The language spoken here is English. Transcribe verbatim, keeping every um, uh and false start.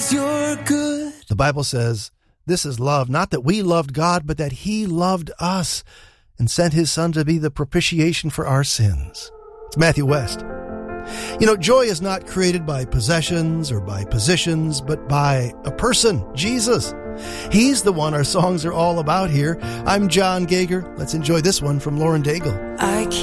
you're good. The Bible says, this is love, not that we loved God, but that he loved us and sent his son to be the propitiation for our sins. It's Matthew West. You know, joy is not created by possessions or by positions, but by a person, Jesus. He's the one our songs are all about here. I'm John Gager. Let's enjoy this one from Lauren Daigle. I